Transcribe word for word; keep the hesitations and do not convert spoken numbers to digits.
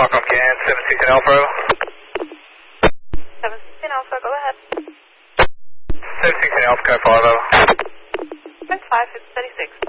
Qualcomm Can, seven sixteen Alpha. seven sixteen Alpha, go ahead. seven sixteen Alpha, code five over. Code five, it's thirty-six.